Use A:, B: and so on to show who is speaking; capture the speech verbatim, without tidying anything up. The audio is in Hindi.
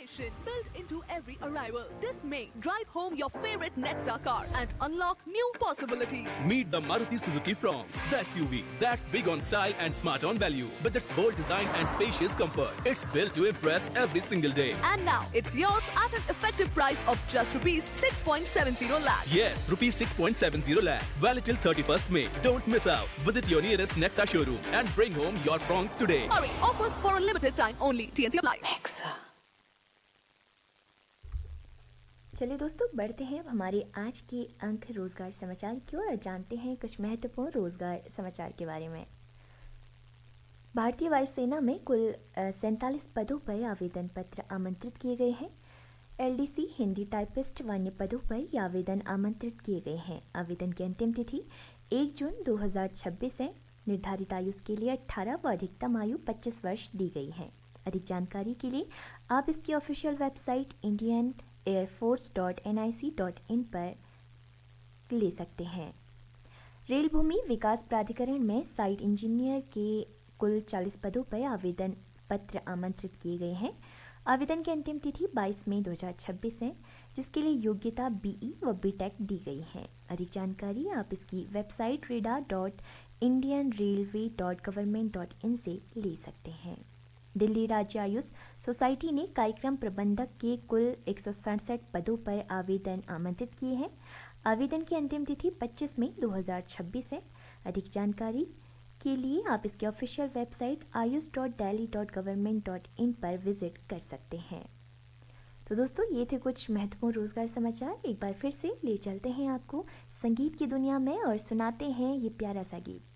A: Innovation built into every arrival. This May, drive home your favorite Nexa car and unlock new possibilities.
B: Meet the Maruti Suzuki Fronx, the S U V that's big on style and smart on value, with its bold design and spacious comfort. It's built to impress every single day.
A: And now, it's yours at an effective price of just rupees six point seven zero lakh.
B: Yes, rupees six point seven zero lakh. Valid till thirty-first May. Don't miss out. Visit your nearest Nexa showroom and bring home your Fronx today.
A: Hurry, offers for a limited time only. T N C apply. Nexa.
C: चलिए दोस्तों, बढ़ते हैं अब हमारे आज के अंक रोजगार समाचार की ओर और जानते हैं कुछ महत्वपूर्ण रोजगार समाचार के बारे में। भारतीय वायुसेना में कुल सैंतालीस पदों पर आवेदन पत्र आमंत्रित किए गए हैं। एलडीसी हिंदी टाइपिस्ट वान्य पदों पर ये आवेदन आमंत्रित किए गए हैं। आवेदन की अंतिम तिथि एक जून दो हज़ार छब्बीस है। निर्धारित आयु के लिए अठारह व अधिकतम आयु पच्चीस वर्ष दी गई है। अधिक जानकारी के लिए आप इसकी official website Indian air force dot N I C dot in पर ले सकते हैं। रेल भूमि विकास प्राधिकरण में साइट इंजीनियर के कुल चालीस पदों पर आवेदन पत्र आमंत्रित किए गए हैं। आवेदन की अंतिम तिथि बाईस मई दो हज़ार छब्बीस है, जिसके लिए योग्यता बीई व बीटेक दी गई है। अधिक जानकारी आप इसकी website Reda dot Indian railway dot government dot in से ले सकते हैं। दिल्ली राज्य आयुष सोसाइटी ने कार्यक्रम प्रबंधक के कुल एक सौ सड़सठ पदों पर आवेदन आमंत्रित किए हैं। आवेदन की अंतिम तिथि पच्चीस मई दो हज़ार छब्बीस है। अधिक जानकारी के लिए आप इसकी official website Ayush dot Delhi dot government dot in पर विजिट कर सकते हैं। तो दोस्तों, ये थे कुछ महत्वपूर्ण रोजगार समाचार। एक बार फिर से ले चलते हैं आपको संगीत की दुनिया में और सुनाते हैं ये प्यारा सा गीत।